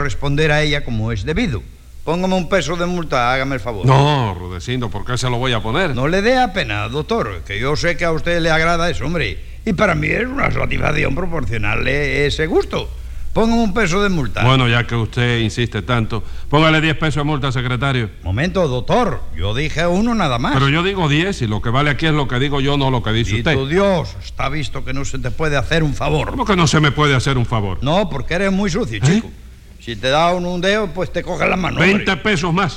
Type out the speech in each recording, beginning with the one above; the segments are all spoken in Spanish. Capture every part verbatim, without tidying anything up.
corresponder a ella como es debido. Póngame un peso de multa, hágame el favor. No, Rudecindo, ¿por qué se lo voy a poner? No le dé a pena, doctor, que yo sé que a usted le agrada eso, hombre. Y para mí es una satisfacción proporcionarle ese gusto. Póngame un peso de multa. Bueno, ya que usted insiste tanto, póngale diez pesos de multa, secretario. Momento, doctor, yo dije uno nada más. Pero yo digo diez y lo que vale aquí es lo que digo yo, no lo que dice y usted. tu Dios, está visto que no se te puede hacer un favor. ¿Cómo que no se me puede hacer un favor? No, porque eres muy sucio, chico. ¿Eh? Si te da un, un dedo, pues te coge la mano. veinte pesos más.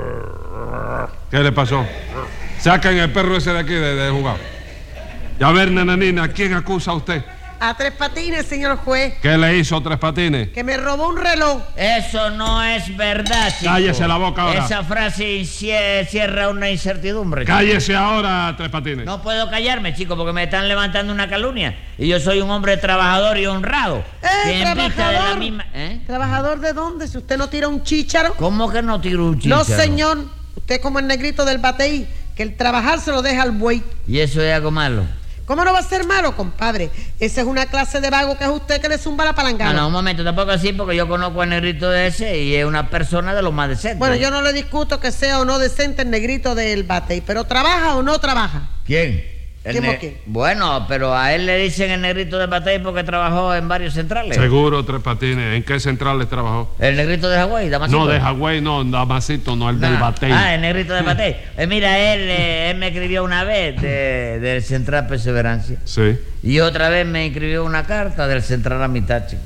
¿Qué le pasó? Saquen el perro ese de aquí de, de jugar. Ya a ver, nananina, ¿a quién acusa usted? A Tres Patines, señor juez. ¿Qué le hizo Tres Patines? Que me robó un reloj. Eso no es verdad, chico. Cállese la boca ahora. Esa frase cierra una incertidumbre, chico. Cállese ahora, Tres Patines. No puedo callarme, chico, porque me están levantando una calumnia. Y yo soy un hombre trabajador y honrado. ¡Eh, trabajador! De la misma... ¿Eh? ¿Trabajador de dónde? Si usted no tira un chícharo. ¿Cómo que no tiro un chícharo? No, señor. Usted como el negrito del bateí, que el trabajar se lo deja al buey. ¿Y eso es algo malo? ¿Cómo no va a ser malo, compadre? Esa es una clase de vago que es usted que le zumba la palangana. No, no, un momento, tampoco así, porque yo conozco al negrito de ese y es una persona de lo más decente. Bueno, yo no le discuto que sea o no decente el negrito del batey, pero ¿trabaja o no trabaja? ¿Quién? ¿Quién o quién? Bueno, pero a él le dicen el negrito de batey porque trabajó en varios centrales. Seguro, Tres Patines. ¿En qué centrales trabajó? El negrito de Hawái, Damasito. No, de Hawái, no, Damasito, no, el nah. del batey. Ah, el negrito de batey. Eh, mira, él, eh, él me escribió una vez de, del Central Perseverancia. Sí. Y otra vez me escribió una carta del Central Amistad, chico.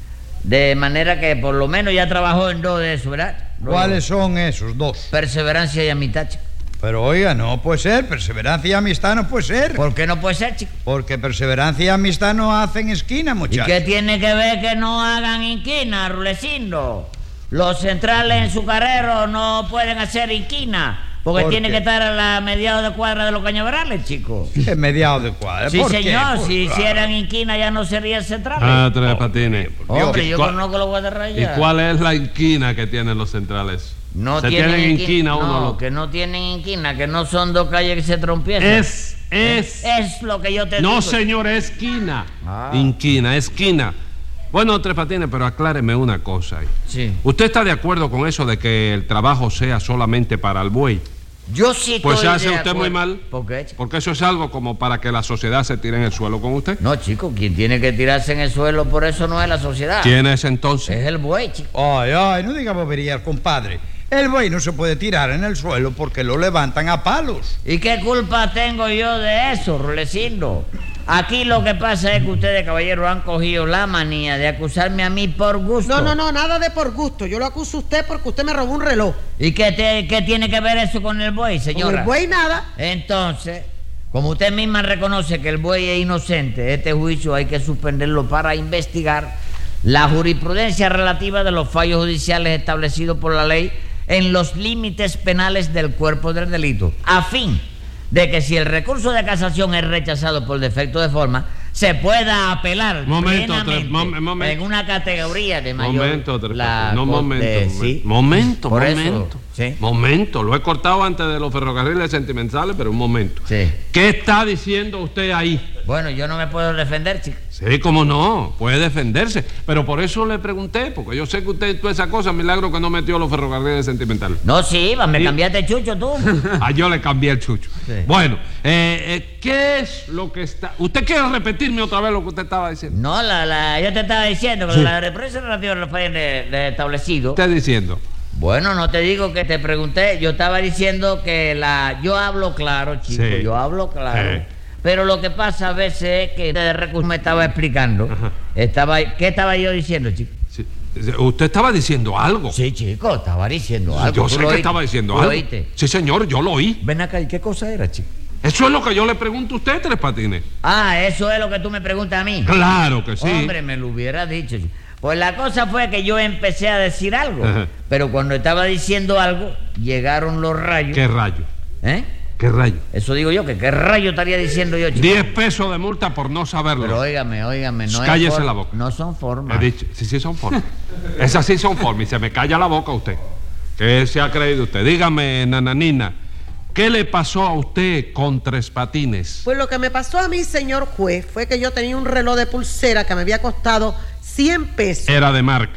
De manera que por lo menos ya trabajó en dos de esos, ¿verdad? ¿Cuáles son esos dos? Perseverancia y Amistad, chico. Pero oiga, no puede ser, perseverancia y amistad no puede ser. ¿Por qué no puede ser, chico? Porque perseverancia y amistad no hacen esquina, muchachos. ¿Y qué tiene que ver que no hagan esquina, Rulecindo? Los centrales en su carrero no pueden hacer esquina, porque ¿Por tiene qué? que estar a la mediados de cuadra de los cañaverales, chico. ¿Qué mediados de cuadra? Sí, ¿Por señor, qué? si Por- hicieran inquina ya no serían centrales. Ah, Tres Patines. Hombre, ¿Y yo cuál- conozco los Guadarrayas. ¿Y cuál es la inquina que tienen los centrales? No se tienen, tienen inquina, inquina uno. no, lo- que no tienen inquina, que no son dos calles que se trompiezan. Es, es. Es lo que yo te No, digo. señor, esquina. Ah. Inquina, esquina. Bueno, Tres Patines, pero acláreme una cosa ahí. Sí. ¿Usted está de acuerdo con eso de que el trabajo sea solamente para el buey? Yo sí Pues se estoy hace de usted muy acuerdo. mal. ¿Por qué, chico? Porque eso es algo como para que la sociedad se tire en el suelo con usted. No, chico, quien tiene que tirarse en el suelo por eso no es la sociedad. ¿Quién es entonces? Es el buey, chico. Ay, ay, no diga boberías, compadre. El buey no se puede tirar en el suelo porque lo levantan a palos. ¿Y qué culpa tengo yo de eso, Rulecindo? Aquí lo que pasa es que ustedes, caballeros, han cogido la manía de acusarme a mí por gusto. No, no, no, nada de por gusto. Yo lo acuso a usted porque usted me robó un reloj. ¿Y qué, te- qué tiene que ver eso con el buey, señora? Con el buey nada. Entonces, como usted misma reconoce que el buey es inocente, este juicio hay que suspenderlo para investigar la jurisprudencia relativa de los fallos judiciales establecidos por la ley en los límites penales del cuerpo del delito, a fin de que si el recurso de casación es rechazado por defecto de forma, se pueda apelar Momento, plenamente Tres- mom- momento. en una categoría de mayor... Momento, Tres la Patines. No, co- momento. de- momento. sí. Momento, Por eso, momento. sí. Momento. Lo he cortado antes de los ferrocarriles sentimentales, pero un momento. Sí. ¿Qué está diciendo usted ahí? Bueno, yo no me puedo defender, chico. Sí, cómo no, puede defenderse. Pero por eso le pregunté, porque yo sé que usted toda esa cosa, milagro que no metió los ferrocarriles sentimentales. No, sí, va, me Sí. cambiaste chucho tú. Ah, yo le cambié el chucho. Sí. Bueno, eh, eh, ¿qué es lo que está...? ¿Usted quiere repetirme otra vez lo que usted estaba diciendo? No, la, la, yo te estaba diciendo que Sí. la represa relativa a los fallos de, de establecido. ¿Qué está diciendo? Bueno, no te digo que te pregunté, yo estaba diciendo que la... Yo hablo claro, chico, Sí. yo hablo claro. Sí. Pero lo que pasa a veces es que el recurso me estaba explicando. Ajá. Estaba, ¿qué estaba yo diciendo, chico? Sí. Usted estaba diciendo algo. Sí, chico, estaba diciendo algo. Yo ¿Tú sé lo que oíste? estaba diciendo ¿Tú lo algo. oíste? Sí, señor, yo lo oí. Ven acá, ¿y qué cosa era, chico? Eso es lo que yo le pregunto a usted, Tres Patines. Ah, eso es lo que tú me preguntas a mí. Claro que sí. Hombre, me lo hubiera dicho. chico. Pues la cosa fue que yo empecé a decir algo. Ajá. Pero cuando estaba diciendo algo, llegaron los rayos. ¿Qué rayo? ¿Eh? ¿Qué rayo? Eso digo yo, que qué rayo estaría diciendo yo, chico. Diez pesos de multa por no saberlo. Pero óigame, óigame, no es Cállese for- la boca. No son formas. He dicho, sí, sí son formas. Esas sí son formas y se me calla la boca usted. ¿Qué se ha creído usted? Dígame, nananina, ¿qué le pasó a usted con Tres Patines? Pues lo que me pasó a mí, señor juez, fue que yo tenía un reloj de pulsera que me había costado cien pesos. Era de marca.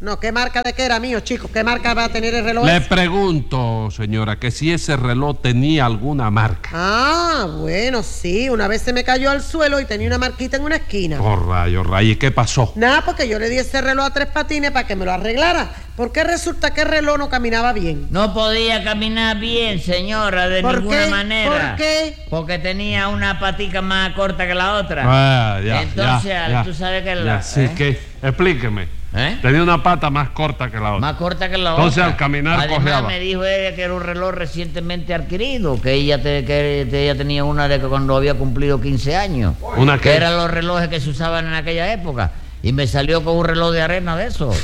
No, ¿qué marca de qué era mío, chicos? ¿Qué marca va a tener el reloj Le ese? pregunto, señora, que si ese reloj tenía alguna marca. Ah, bueno, sí. Una vez se me cayó al suelo y tenía una marquita en una esquina. Oh, rayo, rayo. ¿Y qué pasó? Nada, porque yo le di ese reloj a Tres Patines para que me lo arreglara. Porque resulta que el reloj no caminaba bien. No podía caminar bien, señora, de ¿Por ninguna qué? manera. ¿Por qué? Porque tenía una patica más corta que la otra. Ah, ya, Entonces, ya, ya. tú sabes que Ya, la... sí, ¿eh? que, explíqueme. ¿Eh? Tenía una pata más corta que la otra. Más corta que la Entonces, otra. al caminar, Además, cojeaba. me dijo ella que era un reloj recientemente adquirido, que ella, te- que ella tenía una de que cuando había cumplido quince años. ¿Una qué? Que eran los relojes que se usaban en aquella época. Y me salió con un reloj de arena de eso.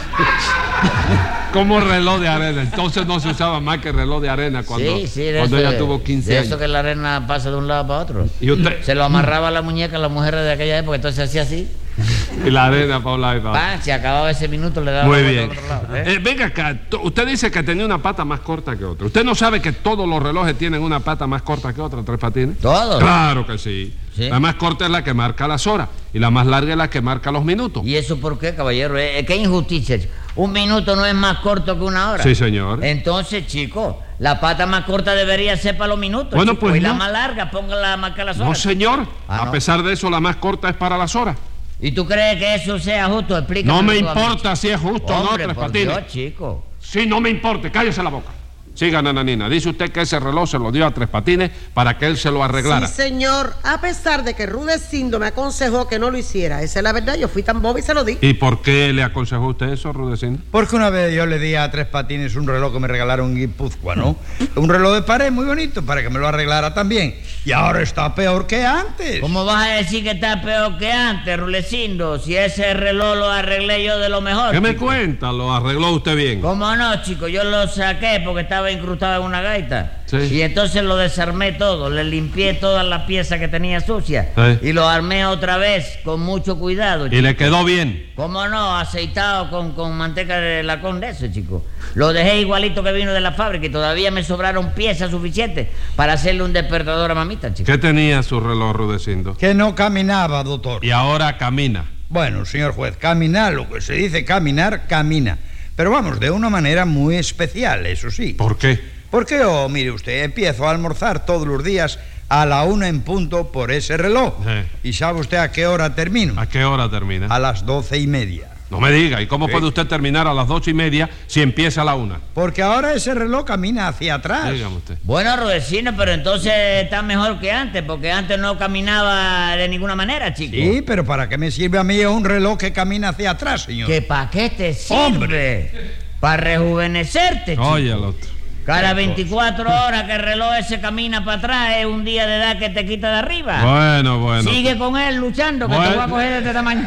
Como reloj de arena. Entonces no se usaba más que reloj de arena cuando, sí, sí, de cuando eso, ella de- tuvo quince de años. eso que la arena pasa de un lado para otro. Y usted, Se lo amarraba a la muñeca a las mujeres de aquella época, entonces hacía así. y la arena para un lado y para otro. ¡Pam! Se acababa ese minuto, le daba Muy la vuelta bien. al otro lado, ¿eh? Eh, venga acá, to- usted dice que tenía una pata más corta que otra. ¿Usted no sabe que todos los relojes tienen una pata más corta que otra, Tres Patines? ¿Todos? Claro que sí. ¿Sí? La más corta es la que marca las horas y la más larga es la que marca los minutos. ¿Y eso por qué, caballero? Eh, ¿Qué injusticia? Un minuto no es más corto que una hora. Sí, señor. Entonces, chico, la pata más corta debería ser para los minutos. Bueno, chico, pues y la no. más larga, póngala a marcar las horas. No, señor. Ah, a no. pesar de eso, la más corta es para las horas. ¿Y tú crees que eso sea justo? Explícame. No me tú a mí. importa si es justo o no, Hombre, Tres por Patines. Dios, chico. Sí, no me importa. Cállese la boca. Siga, nananina. Dice usted que ese reloj se lo dio a Tres Patines para que él se lo arreglara. Sí, señor. A pesar de que Rudecindo me aconsejó que no lo hiciera. Esa es la verdad. Yo fui tan boba y se lo di. ¿Y por qué le aconsejó usted eso, Rudecindo? Porque una vez yo le di a Tres Patines un reloj que me regalaron en Guipúzcoa, ¿no? Un reloj de pared muy bonito para que me lo arreglara también. Y ahora está peor que antes. ¿Cómo vas a decir que está peor que antes, Rulecindo? Si ese reloj lo arreglé yo de lo mejor. ¿Qué me chico. cuenta? ¿Lo arregló usted bien? ¿Cómo no, chico? Yo lo saqué porque estaba incrustado en una gaita. Sí. Y entonces lo desarmé todo, le limpié todas las piezas que tenía sucias. Sí. Y lo armé otra vez con mucho cuidado, ¿Y chico. le quedó bien? ¿Cómo no? Aceitado con, con manteca de lacón de ese, chico. Lo dejé igualito que vino de la fábrica y todavía me sobraron piezas suficientes para hacerle un despertador a mamita, chico. ¿Qué tenía su reloj, Rudecindo? Que no caminaba, doctor. Y ahora camina. Bueno, señor juez, caminar, lo que se dice caminar, camina. Pero vamos, de una manera muy especial, eso sí. ¿Por qué? Porque yo, mire usted, empiezo a almorzar todos los días a la una en punto por ese reloj. Sí. ¿Y sabe usted a qué hora termino? ¿A qué hora termina? A las doce y media. No me diga. ¿Y cómo Sí. puede usted terminar a las dos y media si empieza a la una? Porque ahora ese reloj camina hacia atrás. Dígame usted. Bueno, Rudecindo, pero entonces está mejor que antes, porque antes no caminaba de ninguna manera, chico. Sí, pero ¿para qué me sirve a mí un reloj que camina hacia atrás, señor? ¿Que para qué te sirve? Hombre. Para rejuvenecerte, chico. Oye, el otro. Cada veinticuatro horas que el reloj ese camina para atrás es un día de edad que te quita de arriba. Bueno, bueno. Sigue con él luchando, que te Bueno. voy a coger de este tamaño.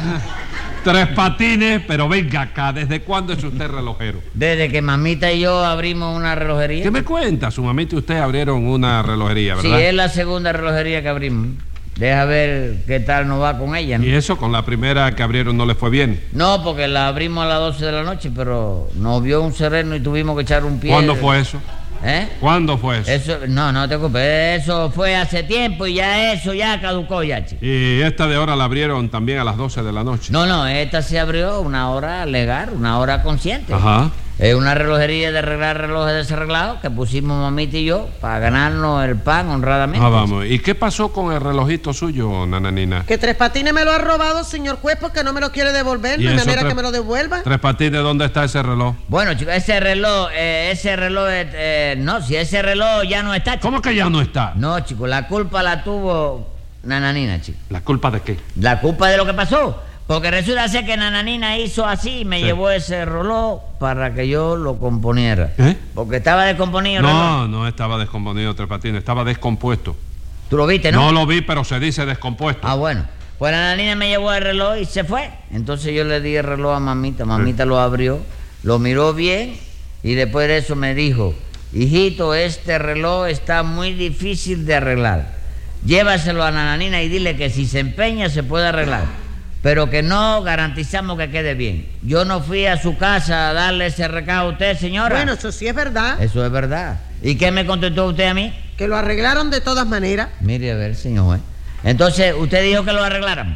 Tres Patines, pero venga acá. ¿Desde cuándo es usted relojero? Desde que mamita y yo abrimos una relojería. ¿Qué me cuenta? Su mamita y usted abrieron una relojería, Sí, ¿verdad? es la segunda relojería que abrimos. Deja ver qué tal nos va con ella, ¿no? Y eso con la primera que abrieron no le fue bien. No, porque la abrimos a las doce de la noche, pero nos vio un sereno y tuvimos que echar un pie. ¿Cuándo fue eso? ¿Eh? ¿Cuándo fue eso? Eso, no, no te preocupes, eso fue hace tiempo y ya eso ya caducó ya, chico. Y esta de ahora la abrieron también a las doce de la noche. No, no, esta se abrió una hora legal, una hora consciente. Ajá. Es una relojería de arreglar relojes desarreglados que pusimos mamita y yo para ganarnos el pan honradamente. Ah, vamos. ¿Y qué pasó con el relojito suyo, nananina? Que Tres Patines me lo ha robado, señor juez, porque no me lo quiere devolver. ¿Y No hay eso, manera Tres- que me lo devuelva. Tres Patines, ¿dónde está ese reloj? Bueno, chicos, ese reloj, eh, ese reloj, eh, eh, no, si ese reloj ya no está, chico. ¿Cómo que ya no está? No, chicos, la culpa la tuvo Nananina, chico. ¿La culpa de qué? La culpa de lo que pasó. Porque resulta ser que Nananina hizo así y me Sí. llevó ese reloj para que yo lo componiera. ¿Eh? Porque estaba descomponido el reloj. No, no estaba descomponido Tres Patines, estaba descompuesto. ¿Tú lo viste, no? No lo vi, pero se dice descompuesto. Ah, bueno. Pues Nananina me llevó el reloj y se fue. Entonces yo le di el reloj a mamita. Mamita lo abrió, lo miró bien y después de eso me dijo: hijito, este reloj está muy difícil de arreglar. Llévaselo a Nananina y dile que si se empeña se puede arreglar, pero que no garantizamos que quede bien. Yo no fui a su casa a darle ese recado a usted, señora. Bueno, eso sí es verdad. Eso es verdad. ¿Y qué me contestó usted a mí? Que lo arreglaron de todas maneras. Mire, a ver, señor juez. Entonces, usted dijo que lo arregláramos.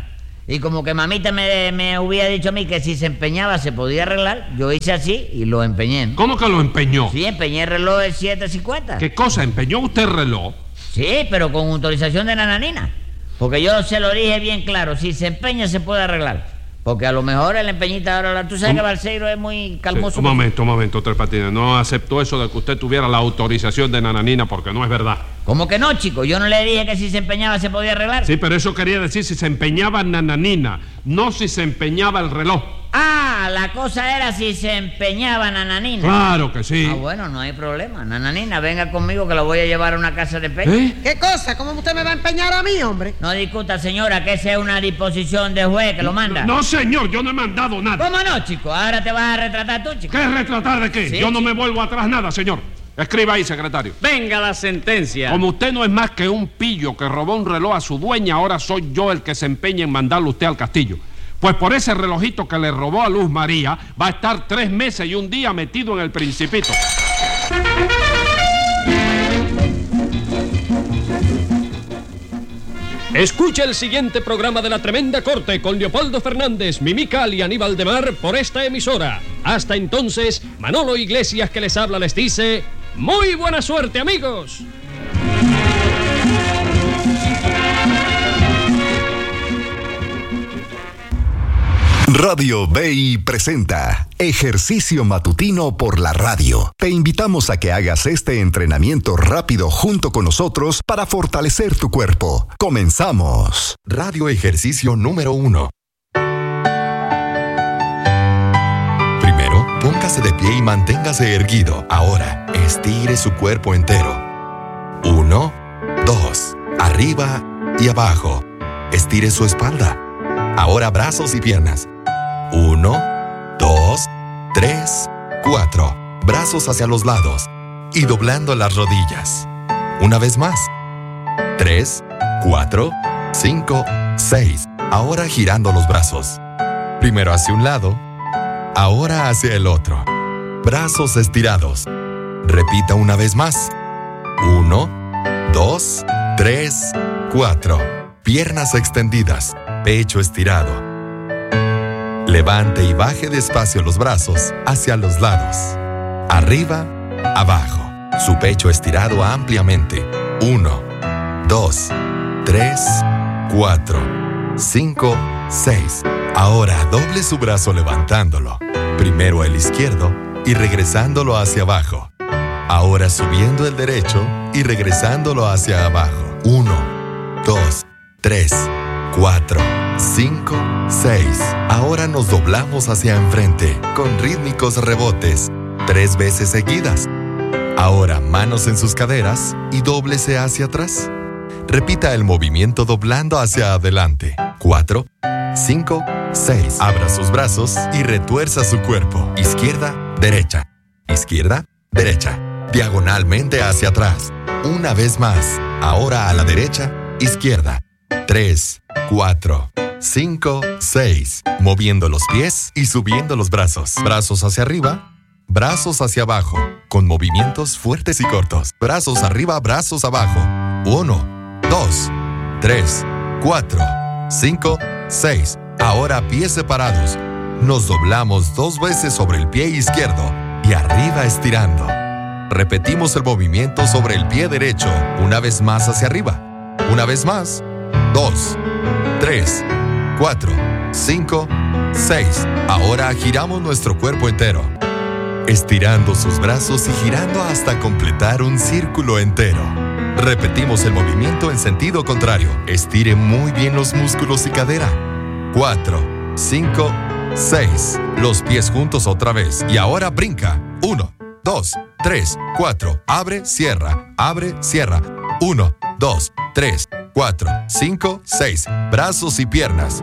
Y como que mamita me, me hubiera dicho a mí que si se empeñaba se podía arreglar, yo hice así y lo empeñé, ¿no? ¿Cómo que lo empeñó? Sí, empeñé el reloj de siete cincuenta. ¿Qué cosa? ¿Empeñó usted el reloj? Sí, pero con autorización de Nananina. Porque yo se lo dije bien claro, si se empeña se puede arreglar. Porque a lo mejor el empeñita ahora, tú sabes que Balseiro es muy calmoso. Sí, un momento, un momento, Tres Patines. No acepto eso de que usted tuviera la autorización de Nananina porque no es verdad. ¿Cómo que no, chico? Yo no le dije que si se empeñaba se podía arreglar. Sí, pero eso quería decir si se empeñaba Nananina, no si se empeñaba el reloj. Ah, la cosa era si se empeñaba Nananina. Claro que sí. Ah, bueno, no hay problema. Nananina, venga conmigo que lo voy a llevar a una casa de empeño. ¿Eh? ¿Qué cosa? ¿Cómo usted me va a empeñar a mí, hombre? No discuta, señora, que esa es una disposición de juez que lo manda. No, señor, yo no he mandado nada. ¿Cómo no, chico? Ahora te vas a retratar tú, chico. ¿Qué retratar de qué? Sí, yo no sí. me vuelvo atrás nada, señor. Escriba ahí, secretario. Venga la sentencia. Como usted no es más que un pillo que robó un reloj a su dueña, ahora soy yo el que se empeña en mandarlo usted al castillo. Pues por ese relojito que le robó a Luz María, va a estar tres meses y un día metido en el Principito. Escucha el siguiente programa de La Tremenda Corte con Leopoldo Fernández, Mimical y Aníbal de Mar por esta emisora. Hasta entonces, Manolo Iglesias que les habla les dice: ¡muy buena suerte, amigos! Radio B I presenta Ejercicio Matutino por la Radio. Te invitamos a que hagas este entrenamiento rápido junto con nosotros para fortalecer tu cuerpo. ¡Comenzamos! Radio Ejercicio número uno. Primero, póngase de pie y manténgase erguido. Ahora, estire su cuerpo entero. Uno, dos, arriba y abajo. Estire su espalda. Ahora brazos y piernas. Uno, dos, tres, cuatro. Brazos hacia los lados y doblando las rodillas. Una vez más. Tres, cuatro, cinco, seis. Ahora girando los brazos. Primero hacia un lado, ahora hacia el otro. Brazos estirados. Repita una vez más. Uno, dos, tres, cuatro. Piernas extendidas, pecho estirado. Levante y baje despacio los brazos hacia los lados. Arriba, abajo. Su pecho estirado ampliamente. Uno, dos, tres, cuatro, cinco, seis. Ahora doble su brazo levantándolo. Primero el izquierdo y regresándolo hacia abajo. Ahora subiendo el derecho y regresándolo hacia abajo. Uno, dos, tres, cuatro, cinco, seis. Ahora nos doblamos hacia enfrente con rítmicos rebotes, tres veces seguidas. Ahora manos en sus caderas y dóblese hacia atrás. Repita el movimiento doblando hacia adelante. Cuatro, cinco, seis. Abra sus brazos y retuerza su cuerpo. Izquierda, derecha. Izquierda, derecha. Diagonalmente hacia atrás. Una vez más. Ahora a la derecha, izquierda. Tres, cuatro, cinco, seis. Moviendo los pies y subiendo los brazos. Brazos hacia arriba, brazos hacia abajo. Con movimientos fuertes y cortos. Brazos arriba, brazos abajo. Uno, dos, tres, cuatro, cinco, seis. Ahora pies separados. Nos doblamos dos veces sobre el pie izquierdo y arriba estirando. Repetimos el movimiento sobre el pie derecho. Una vez más hacia arriba. Una vez más. Dos, tres, cuatro, cinco, seis. Ahora giramos nuestro cuerpo entero, estirando sus brazos y girando hasta completar un círculo entero. Repetimos el movimiento en sentido contrario. Estire muy bien los músculos y cadera. Cuatro, cinco, seis. Los pies juntos otra vez. Y ahora brinca. Uno, dos, tres, cuatro. Abre, cierra. Abre, cierra. Uno, dos, tres, cuatro, cinco, seis. Brazos y piernas.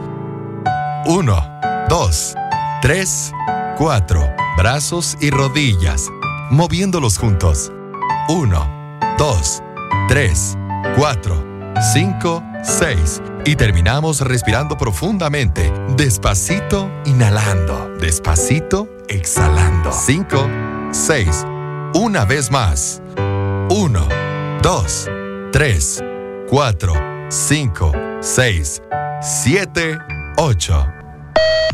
Uno, dos, tres, cuatro. Brazos y rodillas. Moviéndolos juntos. Uno, dos, tres, cuatro, cinco, seis. Y terminamos respirando profundamente. Despacito, inhalando. Despacito, exhalando. Cinco, seis. Una vez más. Uno, dos, tres, cuatro, cinco, seis, siete, ocho.